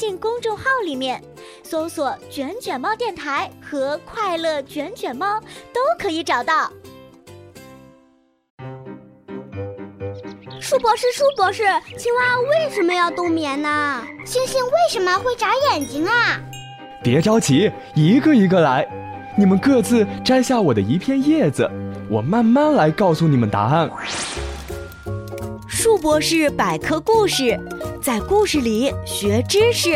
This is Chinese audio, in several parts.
信公众号里面，搜索卷卷猫电台和快乐卷卷猫都可以找到。 舒博士，青蛙为什么要冬眠呢？ 星星为什么会眨眼睛啊？ 别着急，一个一个来。你们各自摘下我的一片叶子，我慢慢来告诉你们答案。 树博士百科故事，在故事里学知识。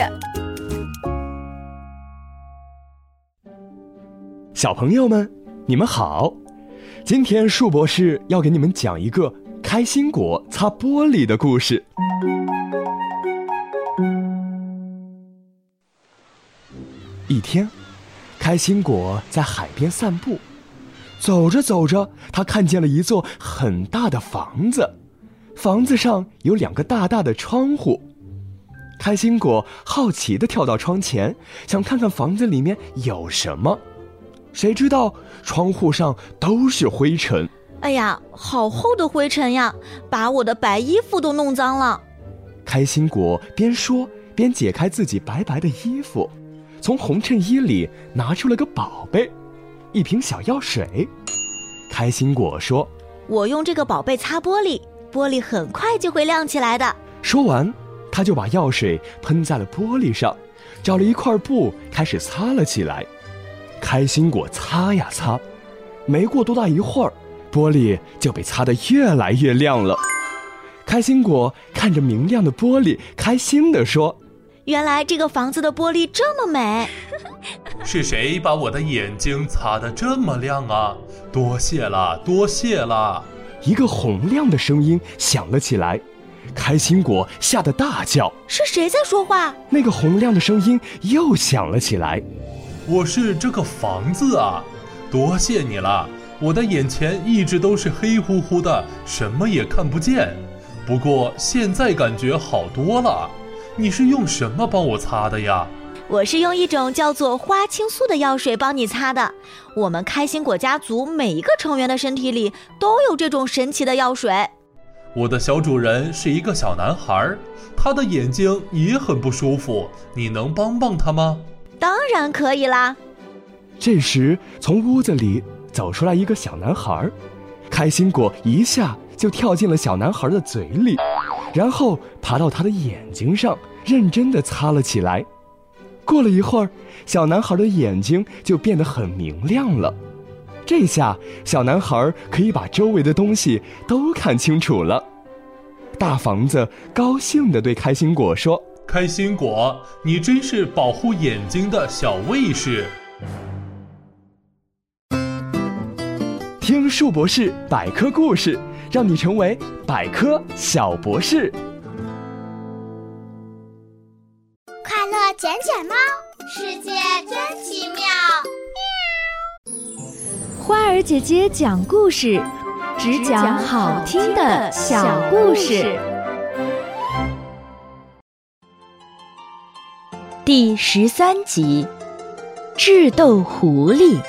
小朋友们，你们好！今天树博士要给你们讲一个开心果擦玻璃的故事。一天，开心果在海边散步，走着走着，他看见了一座很大的房子，房子上有2个大大的窗户。开心果好奇地跳到窗前，想看看房子里面有什么。谁知道窗户上都是灰尘。 哎呀，好厚的灰尘呀，把我的白衣服都弄脏了。 开心果边说边解开自己白白的衣服，从红衬衣里拿出了个宝贝，一瓶小药水。开心果说： 我用这个宝贝擦玻璃，玻璃很快就会亮起来的。 说完，他就把药水喷在了玻璃上，找了一块布开始擦了起来。开心果擦呀擦，没过多大一会儿，玻璃就被擦得越来越亮了。开心果看着明亮的玻璃，开心地说： 原来这个房子的玻璃这么美。 是谁把我的眼睛擦得这么亮啊？多谢了，多谢了！ 一个洪亮的声音响了起来，开心果吓得大叫： 是谁在说话？ 那个洪亮的声音又响了起来： 我是这个房子啊，多谢你了！我的眼前一直都是黑乎乎的，什么也看不见。不过现在感觉好多了。你是用什么帮我擦的呀？ 我是用一种叫做花青素的药水帮你擦的。我们开心果家族每一个成员的身体里都有这种神奇的药水。 我的小主人是一个小男孩，他的眼睛也很不舒服，你能帮帮他吗？ 当然可以啦。 这时从屋子里走出来一个小男孩，开心果一下就跳进了小男孩的嘴里，然后爬到他的眼睛上，认真地擦了起来。过了一会儿，小男孩的眼睛就变得很明亮了。这下小男孩可以把周围的东西都看清楚了。大房子高兴地对开心果说： 开心果，你真是保护眼睛的小卫士。 听树博士百科故事，让你成为百科小博士。 快乐卷卷猫，世界真奇妙。 花儿姐姐讲故事，只讲好听的小故事。 第13集，智斗狐狸。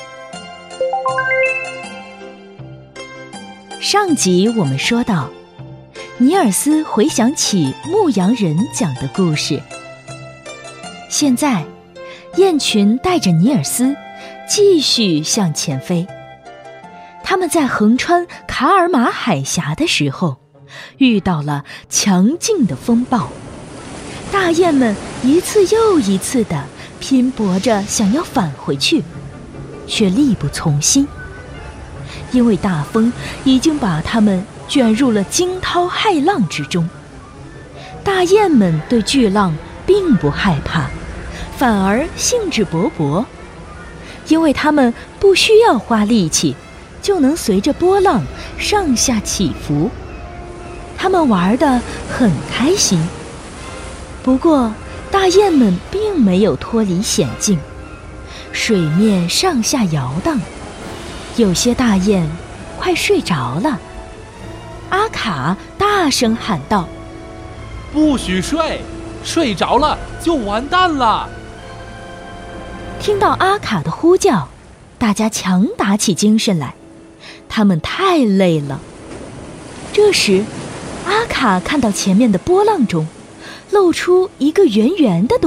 上集我们说到，尼尔斯回想起牧羊人讲的故事。现在，雁群带着尼尔斯继续向前飞。他们在横穿卡尔马海峡的时候，遇到了强劲的风暴。大雁们一次又一次地拼搏着想要返回去，却力不从心，因为大风已经把它们卷入了惊涛骇浪之中。大雁们对巨浪并不害怕，反而兴致勃勃，因为它们不需要花力气，就能随着波浪上下起伏。它们玩得很开心。不过，大雁们并没有脱离险境，水面上下摇荡，有些大雁快睡着了。阿卡大声喊道： 不许睡，睡着了就完蛋了。 听到阿卡的呼叫，大家强打起精神来，他们太累了。这时，阿卡看到前面的波浪中露出一个圆圆的东西。